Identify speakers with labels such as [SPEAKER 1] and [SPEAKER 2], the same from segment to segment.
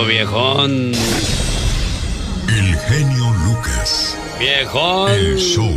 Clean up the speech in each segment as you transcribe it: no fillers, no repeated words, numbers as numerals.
[SPEAKER 1] Viejón.
[SPEAKER 2] El genio Lucas.
[SPEAKER 1] Viejón.
[SPEAKER 2] El show.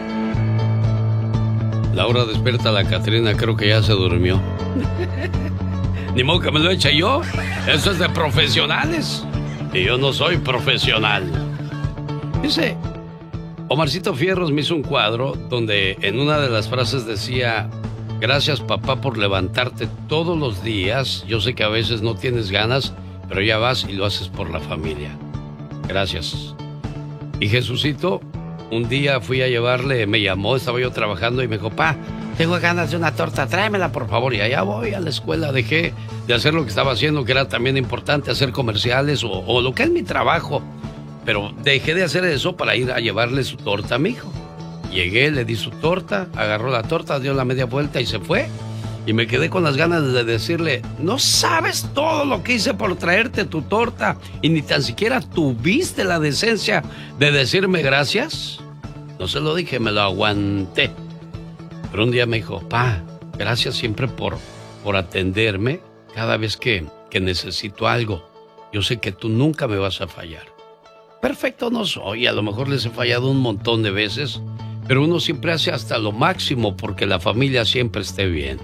[SPEAKER 1] Laura, despierta a la Catrina, creo que ya se durmió. Ni modo que me lo eche yo. Eso es de profesionales. Y yo no soy profesional. Dice, Omarcito Fierros me hizo un cuadro donde en una de las frases decía: gracias, papá, por levantarte todos los días. Yo sé que a veces no tienes ganas, pero ya vas y lo haces por la familia. Gracias. Y Jesucito, un día fui a llevarle, me llamó, estaba yo trabajando y me dijo: pa, tengo ganas de una torta, tráemela por favor. Y allá voy a la escuela, dejé de hacer lo que estaba haciendo, que era también importante, hacer comerciales o lo que es mi trabajo. Pero dejé de hacer eso para ir a llevarle su torta a mi hijo. Llegué, le di su torta, agarró la torta, dio la media vuelta y se fue. Y me quedé con las ganas de decirle: no sabes todo lo que hice por traerte tu torta y ni tan siquiera tuviste la decencia de decirme gracias. No se lo dije, me lo aguanté. Pero un día me dijo: pa, gracias siempre por atenderme cada vez que necesito algo. Yo sé que tú nunca me vas a fallar. Perfecto no soy, a lo mejor les he fallado un montón de veces, pero uno siempre hace hasta lo máximo porque la familia siempre esté bien.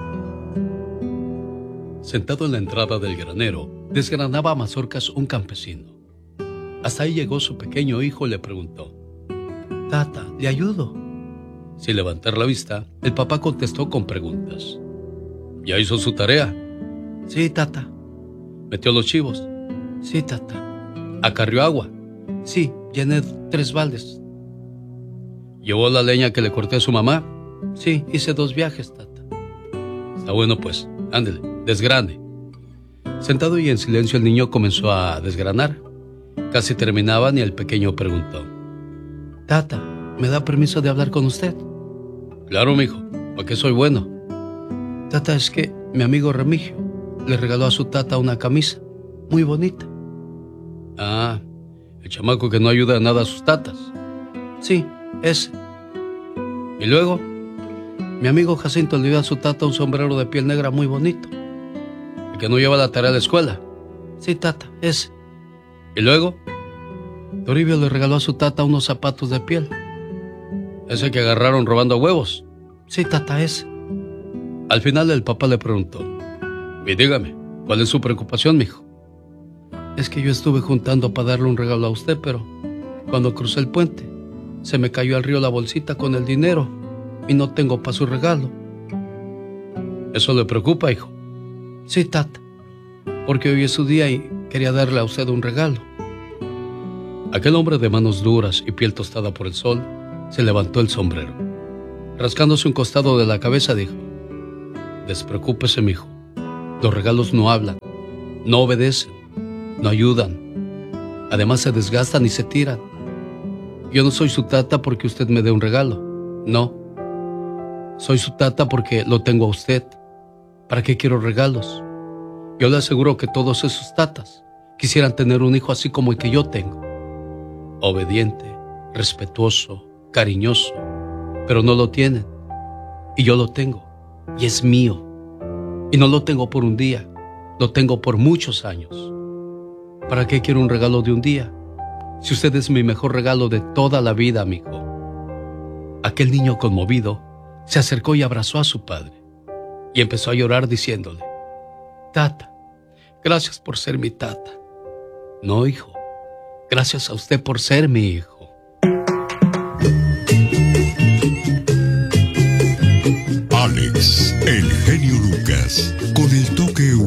[SPEAKER 1] Sentado en la entrada del granero, desgranaba mazorcas un campesino. Hasta ahí llegó su pequeño hijo y le preguntó: Tata, ¿le ayudo? Sin levantar la vista, el papá contestó con preguntas. ¿Ya hizo su tarea? Sí, tata. ¿Metió los chivos? Sí, tata. ¿Acarrió agua? Sí, llené 3 baldes. ¿Llevó la leña que le corté a su mamá? Sí, hice 2 viajes, tata. Está bueno pues, ándele, desgrane. Sentado y en silencio el niño comenzó a desgranar. Casi terminaban y el pequeño preguntó: Tata, ¿me da permiso de hablar con usted? Claro, mijo, ¿para qué soy bueno? Tata, es que mi amigo Remigio le regaló a su tata una camisa muy bonita. Ah, el chamaco que no ayuda a nada a sus tatas. Sí, ese. Y luego, mi amigo Jacinto le dio a su tata un sombrero de piel negra muy bonito. ¿El que no lleva la tarea a la escuela? Sí, tata, ese. ¿Y luego? Toribio le regaló a su tata unos zapatos de piel. ¿Ese que agarraron robando huevos? Sí, tata, ese. Al final el papá le preguntó: y dígame, ¿cuál es su preocupación, mijo? Es que yo estuve juntando para darle un regalo a usted, pero cuando crucé el puente, se me cayó al río la bolsita con el dinero y no tengo para su regalo. ¿Eso le preocupa, hijo? Sí, tata, porque hoy es su día y quería darle a usted un regalo. Aquel hombre de manos duras y piel tostada por el sol se levantó el sombrero. Rascándose un costado de la cabeza dijo: despreocúpese, mijo. Los regalos no hablan, no obedecen, no ayudan. Además se desgastan y se tiran. Yo no soy su tata porque usted me dé un regalo. No. Soy su tata porque lo tengo a usted. ¿Para qué quiero regalos? Yo le aseguro que todos esos tatas quisieran tener un hijo así como el que yo tengo. Obediente, respetuoso, cariñoso, pero no lo tienen. Y yo lo tengo. Y es mío. Y no lo tengo por un día, lo tengo por muchos años. ¿Para qué quiero un regalo de un día? Si usted es mi mejor regalo de toda la vida, amigo. Aquel niño conmovido se acercó y abrazó a su padre y empezó a llorar diciéndole: Tata, gracias por ser mi tata. No, hijo, gracias a usted por ser mi hijo.
[SPEAKER 2] Alex, el genio Lucas, con el toque